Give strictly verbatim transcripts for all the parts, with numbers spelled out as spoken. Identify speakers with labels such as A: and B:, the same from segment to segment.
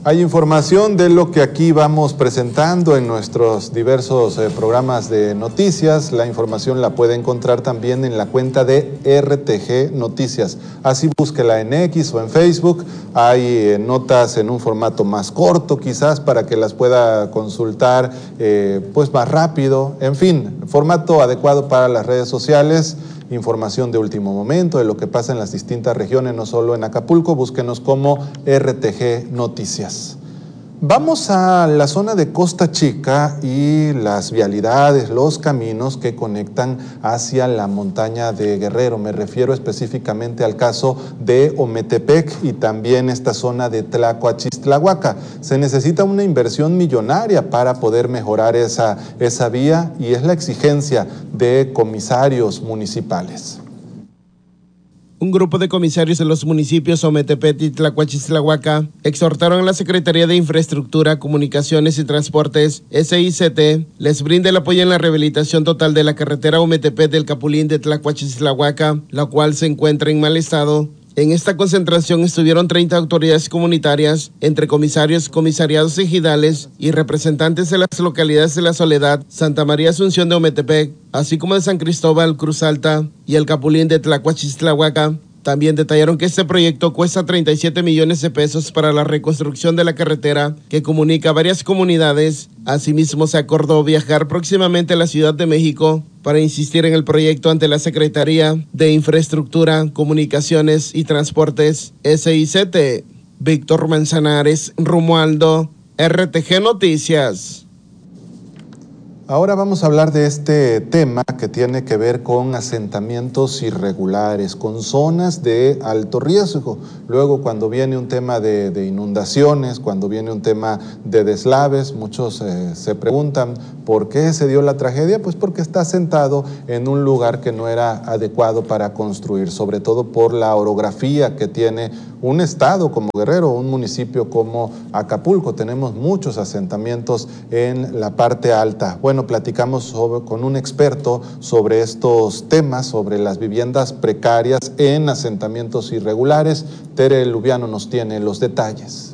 A: Hay información de lo que aquí vamos presentando en nuestros diversos eh, programas de noticias. La información la puede encontrar también en la cuenta de R T G Noticias. Así búsquela en X o en Facebook. Hay eh, notas en un formato más corto quizás para que las pueda consultar eh, pues más rápido. En fin, formato adecuado para las redes sociales. Información de último momento de lo que pasa en las distintas regiones, no solo en Acapulco. Búsquenos como R T G Noticias. Vamos a la zona de Costa Chica y las vialidades, los caminos que conectan hacia la montaña de Guerrero. Me refiero específicamente al caso de Ometepec y también esta zona de Tlacuachistlahuaca. Se necesita una inversión millonaria para poder mejorar esa, esa vía y es la exigencia de comisarios municipales.
B: Un grupo de comisarios de los municipios Ometepec y Tlacuachistlahuaca exhortaron a la Secretaría de Infraestructura, Comunicaciones y Transportes, S I C T, les brinde el apoyo en la rehabilitación total de la carretera Ometepec del Capulín de Tlacuachistlahuaca, la cual se encuentra en mal estado. En esta concentración estuvieron treinta autoridades comunitarias, entre comisarios, comisariados ejidales y representantes de las localidades de La Soledad, Santa María Asunción de Ometepec, así como de San Cristóbal, Cruz Alta y el Capulín de Tlacuachistlahuaca. También detallaron que este proyecto cuesta treinta y siete millones de pesos para la reconstrucción de la carretera que comunica varias comunidades. Asimismo, se acordó viajar próximamente a la Ciudad de México para insistir en el proyecto ante la Secretaría de Infraestructura, Comunicaciones y Transportes, S I C T. Víctor Manzanares, Romualdo, R T G Noticias.
A: Ahora vamos a hablar de este tema que tiene que ver con asentamientos irregulares, con zonas de alto riesgo. Luego, cuando viene un tema de, de inundaciones, cuando viene un tema de deslaves, muchos eh, se preguntan ¿por qué se dio la tragedia? Pues porque está asentado en un lugar que no era adecuado para construir, sobre todo por la orografía que tiene un estado como Guerrero, un municipio como Acapulco. Tenemos muchos asentamientos en la parte alta. Bueno, platicamos sobre, con un experto sobre estos temas, sobre las viviendas precarias en asentamientos irregulares. Tere Lubiano nos tiene los detalles.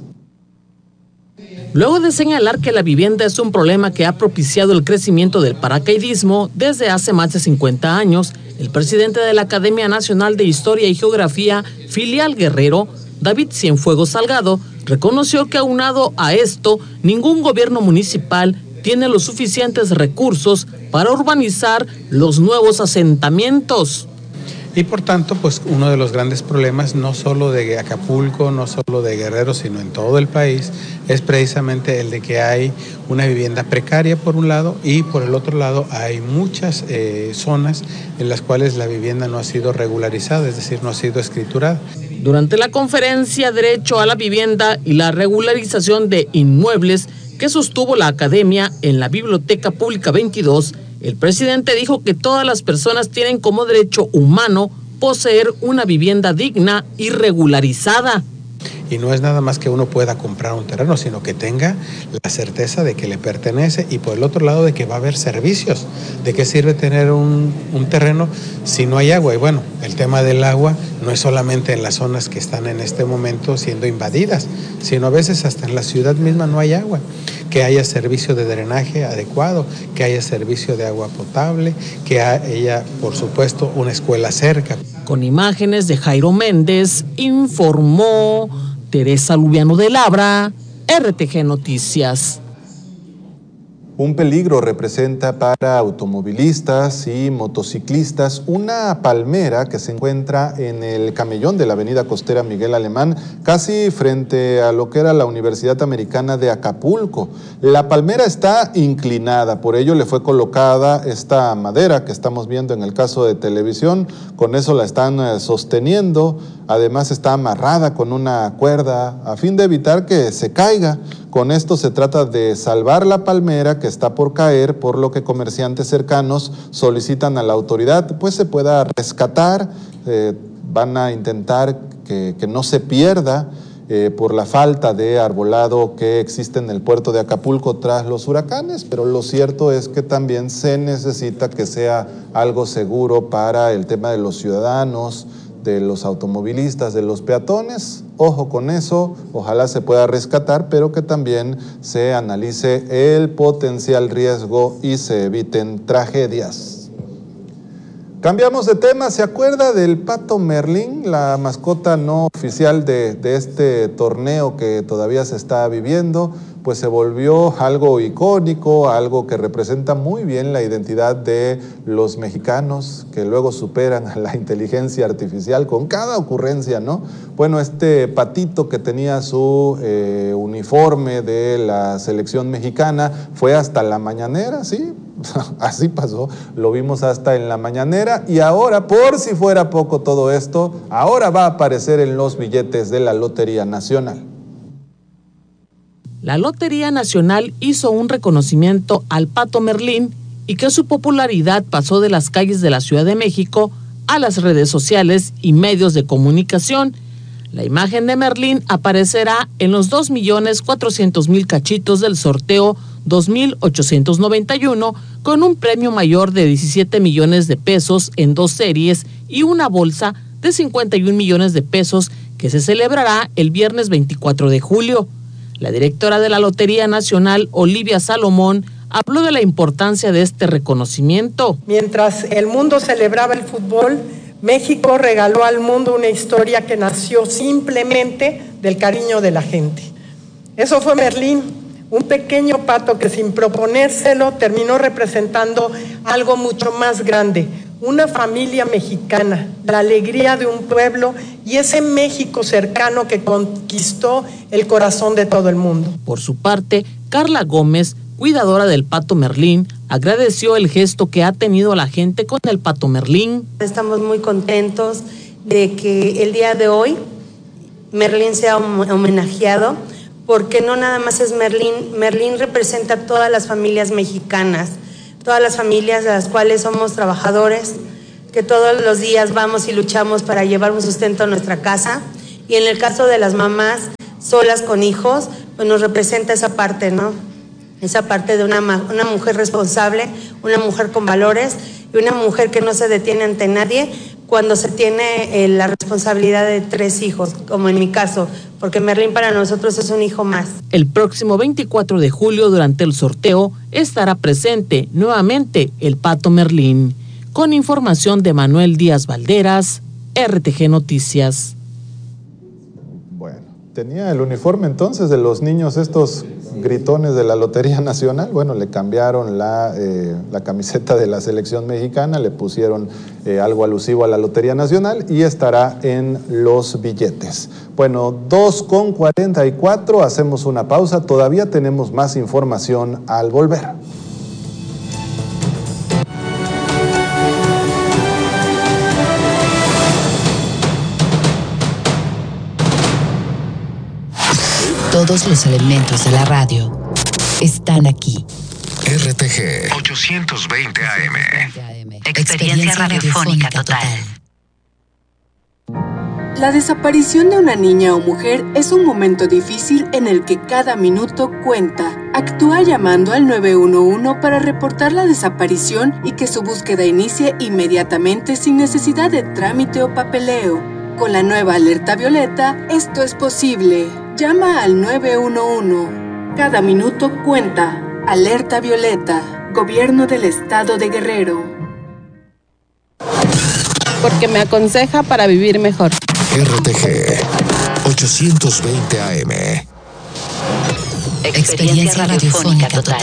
C: Luego de señalar que la vivienda es un problema que ha propiciado el crecimiento del paracaidismo desde hace más de cincuenta años, el presidente de la Academia Nacional de Historia y Geografía, Filial Guerrero, David Cienfuegos Salgado, reconoció que aunado a esto, ningún gobierno municipal tiene los suficientes recursos para urbanizar los nuevos asentamientos.
D: Y por tanto, pues uno de los grandes problemas, no solo de Acapulco, no solo de Guerrero, sino en todo el país, es precisamente el de que hay una vivienda precaria por un lado y por el otro lado hay muchas eh, zonas en las cuales la vivienda no ha sido regularizada, es decir, no ha sido escriturada.
C: Durante la conferencia Derecho a la Vivienda y la Regularización de Inmuebles que sostuvo la Academia en la Biblioteca Pública veintidós, el presidente dijo que todas las personas tienen como derecho humano poseer una vivienda digna y regularizada.
D: Y no es nada más que uno pueda comprar un terreno, sino que tenga la certeza de que le pertenece y por el otro lado de que va a haber servicios. ¿De qué sirve tener un, un terreno si no hay agua? Y bueno, el tema del agua no es solamente en las zonas que están en este momento siendo invadidas, sino a veces hasta en la ciudad misma no hay agua. Que haya servicio de drenaje adecuado, que haya servicio de agua potable, que haya, por supuesto, una escuela cerca.
C: Con imágenes de Jairo Méndez, informó Teresa Lubiano de Labra, R T G Noticias.
A: Un peligro representa para automovilistas y motociclistas una palmera que se encuentra en el camellón de la avenida costera Miguel Alemán, casi frente a lo que era la Universidad Americana de Acapulco. La palmera está inclinada, por ello le fue colocada esta madera que estamos viendo en el caso de televisión, con eso la están sosteniendo, además está amarrada con una cuerda a fin de evitar que se caiga. Con esto se trata de salvar la palmera que está por caer, por lo que comerciantes cercanos solicitan a la autoridad pues se pueda rescatar, eh, van a intentar que, que no se pierda eh, por la falta de arbolado que existe en el puerto de Acapulco tras los huracanes, pero lo cierto es que también se necesita que sea algo seguro para el tema de los ciudadanos, de los automovilistas, de los peatones. Ojo con eso, ojalá se pueda rescatar, pero que también se analice el potencial riesgo y se eviten tragedias. Cambiamos de tema. ¿Se acuerda del Pato Merlín, la mascota no oficial de, de este torneo que todavía se está viviendo? Pues se volvió algo icónico, algo que representa muy bien la identidad de los mexicanos, que luego superan a la inteligencia artificial con cada ocurrencia, ¿no? Bueno, este patito que tenía su eh, uniforme de la selección mexicana fue hasta la mañanera, ¿sí? Así pasó, lo vimos hasta en la mañanera y ahora, por si fuera poco todo esto, ahora va a aparecer en los billetes de la Lotería Nacional.
C: La Lotería Nacional hizo un reconocimiento al Pato Merlín y que su popularidad pasó de las calles de la Ciudad de México a las redes sociales y medios de comunicación. La imagen de Merlín aparecerá en los dos millones cuatrocientos mil cachitos del sorteo dos mil ochocientos noventa y uno, con un premio mayor de diecisiete millones de pesos en dos series y una bolsa de cincuenta y un millones de pesos que se celebrará el viernes veinticuatro de julio. La directora de la Lotería Nacional, Olivia Salomón, habló de la importancia de este reconocimiento.
E: Mientras el mundo celebraba el fútbol, México regaló al mundo una historia que nació simplemente del cariño de la gente. Eso fue Merlín, un pequeño pato que sin proponérselo terminó representando algo mucho más grande, una familia mexicana, la alegría de un pueblo y ese México cercano que conquistó el corazón de todo el mundo.
C: Por su parte, Carla Gómez, cuidadora del Pato Merlín, agradeció el gesto que ha tenido la gente con el Pato Merlín.
F: Estamos muy contentos de que el día de hoy Merlín sea homenajeado, porque no nada más es Merlín, Merlín representa a todas las familias mexicanas, todas las familias de las cuales somos trabajadores, que todos los días vamos y luchamos para llevar un sustento a nuestra casa, y en el caso de las mamás solas con hijos, pues nos representa esa parte, ¿no? Esa parte de una, una mujer responsable, una mujer con valores y una mujer que no se detiene ante nadie cuando se tiene eh, la responsabilidad de tres hijos, como en mi caso, porque Merlín para nosotros es un hijo más.
C: El próximo veinticuatro de julio, durante el sorteo, estará presente nuevamente el Pato Merlín. Con información de Manuel Díaz Valderas, R T G Noticias.
A: Bueno, tenía el uniforme entonces de los niños estos gritones de la Lotería Nacional. Bueno, le cambiaron la, eh, la camiseta de la selección mexicana, le pusieron eh, algo alusivo a la Lotería Nacional y estará en los billetes. Bueno, dos con cuarenta y cuatro, hacemos una pausa, todavía tenemos más información al volver.
G: Todos los elementos de la radio están aquí.
H: R T G ochocientos veinte A M.
G: Experiencia radiofónica total.
I: La desaparición de una niña o mujer es un momento difícil en el que cada minuto cuenta. Actúa llamando al nueve uno uno para reportar la desaparición y que su búsqueda inicie inmediatamente sin necesidad de trámite o papeleo. Con la nueva alerta violeta, esto es posible. Llama al nueve uno uno. Cada minuto cuenta. Alerta violeta. Gobierno del Estado de Guerrero.
J: Porque me aconseja para vivir mejor.
H: R T G ochocientos veinte A M.
G: Experiencia radiofónica total.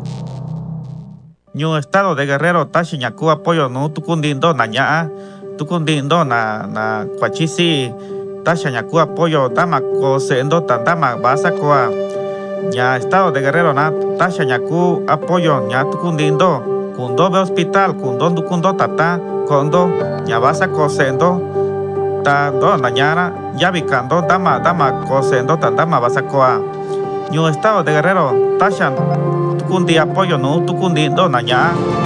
K: Ñu Estado de Guerrero tashi ñaku apoyo no tukundindo naña tukundindo na na kwachisi tasha ñaku apoyo dama ko sendo tandama basa koa ña Estado de Guerrero na tasha ñaku apoyo ña tukundindo kundo be hospital kundo dukundo tata kondo ña basa ko sendo ta do nañara ya bikando dama dama ko sendo tandama basa koa Ñu Estado de Guerrero tasha tukundi apoyo no tukundindo naña